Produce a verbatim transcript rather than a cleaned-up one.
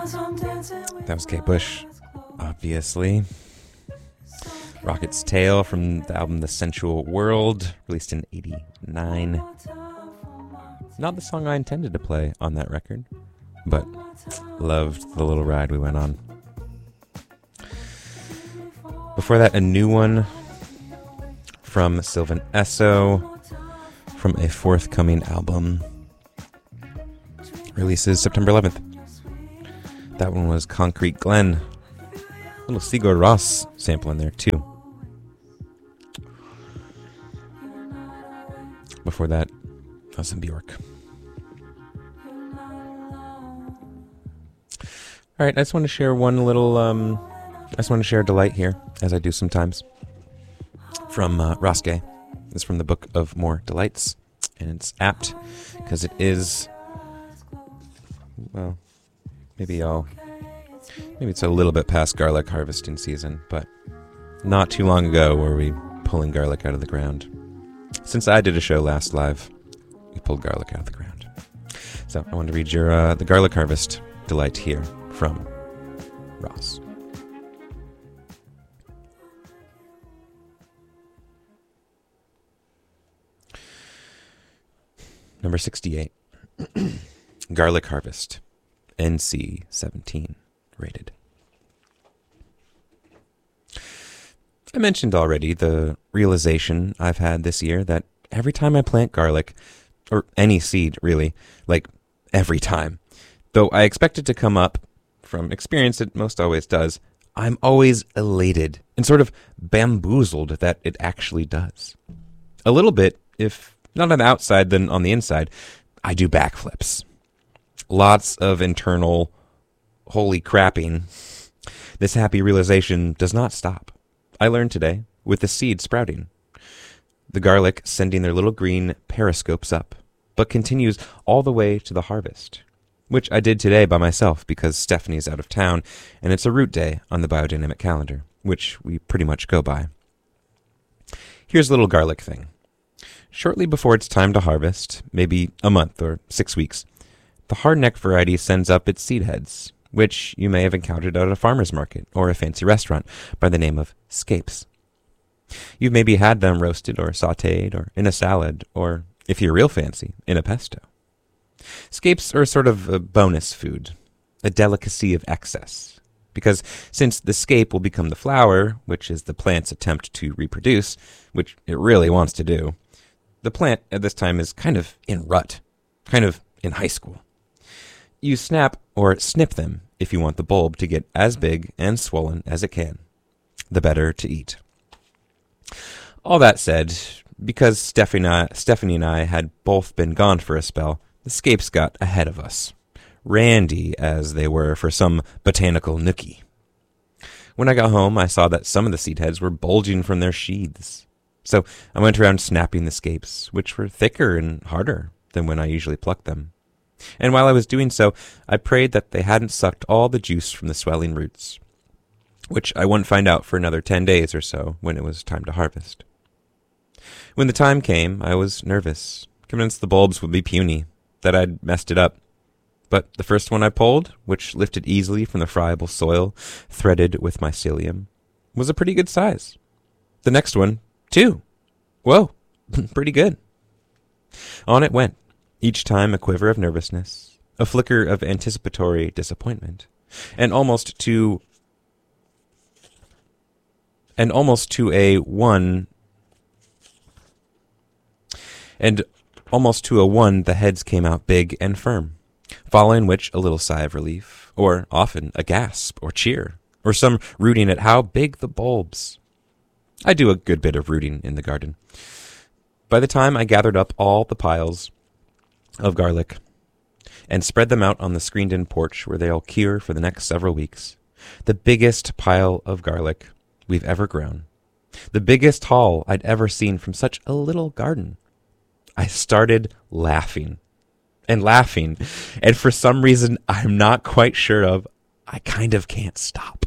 That was Kate Bush, obviously. Rocket's Tale from the album The Sensual World, released in eighty-nine. Not the song I intended to play on that record, but loved the little ride we went on. Before that, a new one from Sylvan Esso from a forthcoming album. Releases September eleventh. That one was Concrete Glen. A little Sigur Rós sample in there, too. Before that, that was some Bjork. All right, I just want to share one little, um, I just want to share a delight here, as I do sometimes, from uh, Roskay. It's from the Book of More Delights, and it's apt, because it is, well, maybe I'll, maybe it's a little bit past garlic harvesting season, but not too long ago were we pulling garlic out of the ground. Since I did a show last live, we pulled garlic out of the ground. So I want to read your uh, the garlic harvest delight here from Ross. Number sixty-eight. Garlic Harvest. N C seventeen rated. I mentioned already the realization I've had this year that every time I plant garlic, or any seed really, like every time, though I expect it to come up, from experience it most always does, I'm always elated and sort of bamboozled that it actually does. A little bit, if not on the outside, then on the inside, I do backflips. Lots of internal holy crapping. This happy realization does not stop. I learned today with the seed sprouting. The garlic sending their little green periscopes up, but continues all the way to the harvest, which I did today by myself because Stephanie's out of town, and it's a root day on the biodynamic calendar, which we pretty much go by. Here's a little garlic thing. Shortly before it's time to harvest, maybe a month or six weeks, the hardneck variety sends up its seed heads, which you may have encountered at a farmer's market or a fancy restaurant by the name of scapes. You've maybe had them roasted or sautéed or in a salad, or, if you're real fancy, in a pesto. Scapes are sort of a bonus food, a delicacy of excess, because since the scape will become the flower, which is the plant's attempt to reproduce, which it really wants to do, the plant at this time is kind of in rut, kind of in high school. You snap or snip them if you want the bulb to get as big and swollen as it can. The better to eat. All that said, because Stephanie, Stephanie and I had both been gone for a spell, the scapes got ahead of us, randy as they were for some botanical nookie. When I got home, I saw that some of the seed heads were bulging from their sheaths. So I went around snapping the scapes, which were thicker and harder than when I usually plucked them. And while I was doing so, I prayed that they hadn't sucked all the juice from the swelling roots, which I wouldn't find out for another ten days or so when it was time to harvest. When the time came, I was nervous, convinced the bulbs would be puny, that I'd messed it up. But the first one I pulled, which lifted easily from the friable soil, threaded with mycelium, was a pretty good size. The next one, too. Whoa, pretty good. On it went. Each time a quiver of nervousness, a flicker of anticipatory disappointment, and almost to and almost to a one and almost to a one the heads came out big and firm, following which a little sigh of relief, or often a gasp or cheer, or some rooting at how big the bulbs. I do a good bit of rooting in the garden. By the time I gathered up all the piles of garlic and spread them out on the screened-in porch where they'll cure for the next several weeks, the biggest pile of garlic we've ever grown, the biggest haul I'd ever seen from such a little garden, I started laughing and laughing, and for some reason I'm not quite sure of, I kind of can't stop.